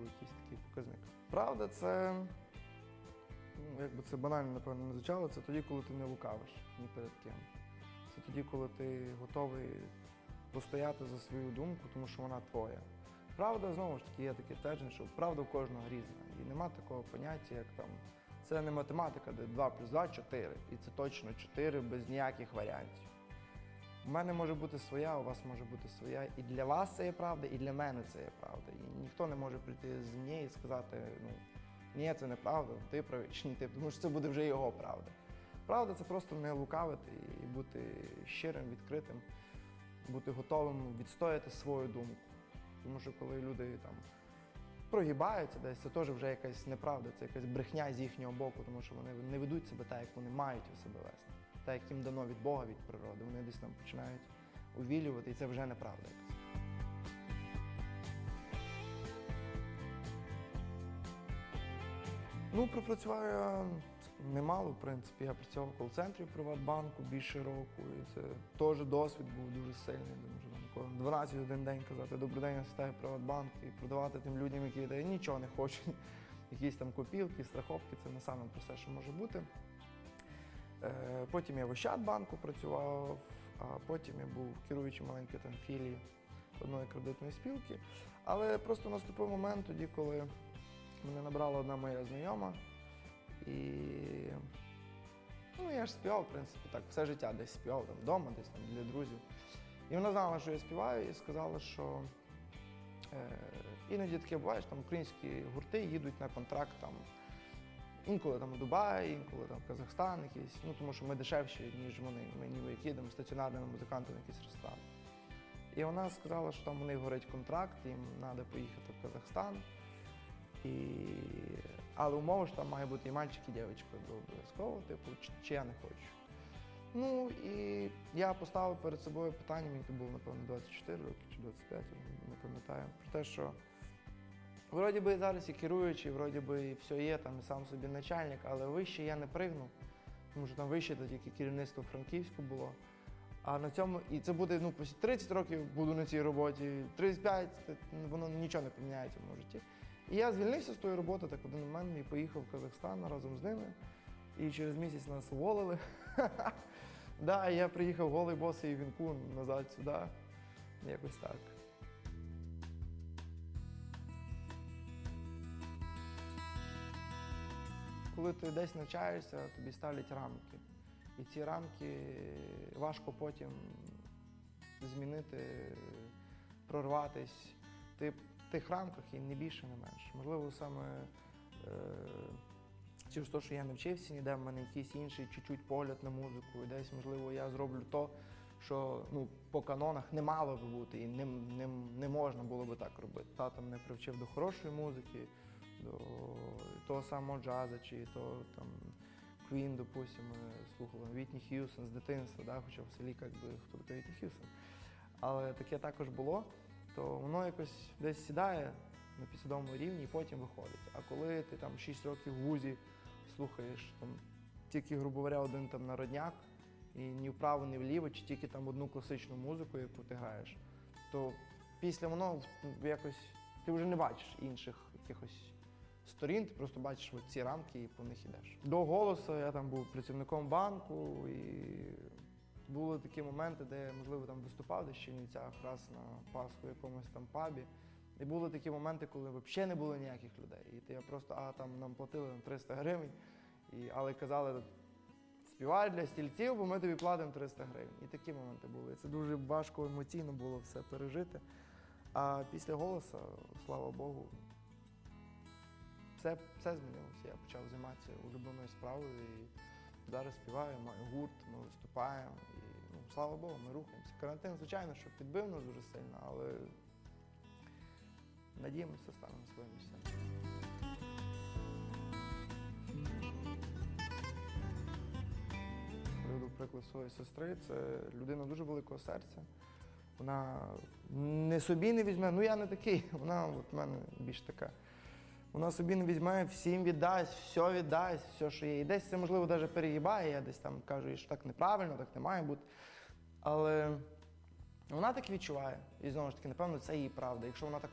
якийсь такий показник. Правда, це, якби це банально, напевно, не звучало, це тоді, коли ти не лукавиш ні перед ким. Це тоді, коли ти готовий постояти за свою думку, тому що вона твоя. Правда, знову ж таки, є таке твердження, що правда в кожного різна. І нема такого поняття, як там, це не математика, де 2 плюс 2 – 4. І це точно 4 без ніяких варіантів. У мене може бути своя, у вас може бути своя. І для вас це є правда, і для мене це є правда. І ніхто не може прийти з мені і сказати, ні, це неправда, ти правий чи ні ти, тому що це буде вже його правда. Правда – це просто не лукавити і бути щирим, відкритим, бути готовим відстояти свою думку. Тому що коли люди там прогибаються десь, це теж вже якась неправда, це якась брехня з їхнього боку, тому що вони не ведуть себе так, як вони мають у себе вести. Так, як їм дано від Бога, від природи. Вони десь там починають увілювати, і це вже неправда якась. Пропрацював я немало, в принципі. Я працював в кол-центрі в Приватбанку більше року, і це теж досвід був дуже сильний. Тому що 12 один день казати «Добрий день, я стаю в Приватбанк» і продавати тим людям, які нічого не хочуть. Якісь там копілки, страховки – це не саме просте, що може бути. Потім я в Ощадбанку працював, а потім я був керуючим маленької там філії одної кредитної спілки. Але просто наступив момент тоді, коли мене набрала одна моя знайома. І я ж співав, в принципі, так, все життя десь співав, там, вдома, десь там, для друзів. І вона знала, що я співаю, і сказала, що іноді таке буває, що там українські гурти їдуть на контракт там, інколи там у Дубай, інколи там в Казахстан якийсь, тому що ми дешевші, ніж вони. Ми ніби як їдемо стаціонарними музикантами в якийсь ресторан. І вона сказала, що там у них горить контракт, їм треба поїхати в Казахстан. Але умова, що там має бути і мальчик, і дівчинка обов'язково, чи я не хочу. І я поставив перед собою питання, мені було, напевно, 24 роки чи 25, не пам'ятаю, про те, що вроді би зараз і керуючий, вроді би і все є, там і сам собі начальник, але вище я не пригну, тому що там вище тільки керівництво Франківську було. А на цьому, і це буде, 30 років буду на цій роботі, 35, воно нічого не поміняється в моєму житті. І я звільнився з тої роботи так один момент і поїхав в Казахстан разом з ними. І через місяць нас уволили. Я приїхав голий, босий і вінку назад сюди. Якось так. Коли ти десь навчаєшся, тобі ставлять рамки. І ці рамки важко потім змінити, прорватись. Ти в тих рамках і не більше, не менше. Можливо, саме через те, що я не вчився ніде, в мене якийсь інший чуть-чуть погляд на музику. І десь, можливо, я зроблю то, що по канонах не мало би бути і не можна було би так робити. Тато мене привчив до хорошої музики, до того самого джазу, чи то там Queen, допустим, ми слухали Вітні Х'юстон з дитинства, хоча в селі, хто такий Вітні Х'юстон. Але таке також було, то воно якось десь сідає на підсвідомому рівні і потім виходить. А коли ти там 6 років в вузі слухаєш там тільки, грубо говоря, один там народняк, і ні вправо, ні вліво, чи тільки там одну класичну музику, яку ти граєш, то після воно якось, ти вже не бачиш інших якихось сторін, ти просто бачиш ці рамки і по них йдеш. До «Голосу» я там був працівником банку, і були такі моменти, де я, можливо, там виступав десь в Чернівцях раз на Пасху в якомусь там пабі. І були такі моменти, коли взагалі не було ніяких людей. І я просто, там нам платили 300 гривень, але казали, співай для стільців, бо ми тобі платимо 300 гривень. І такі моменти були. І це дуже важко емоційно було все пережити. А після «Голосу», слава Богу, все змінилося. Я почав займатися улюбленою справою і зараз співаю, маю гурт, ми виступаємо і, слава Богу, ми рухаємося. Карантин, звичайно, що підбив нас дуже сильно, але надіємося, стане на своє місце. Приведу приклад своєї сестри, це людина дуже великого серця. Вона не собі не візьме, я не такий, вона в мене більш така. Вона собі не візьме, всім віддасть, все, що є. І десь це, можливо, навіть перегибає, я десь там кажу, що так неправильно, так не має бути. Але вона так відчуває. І знову ж таки, напевно, це її правда. Якщо вона так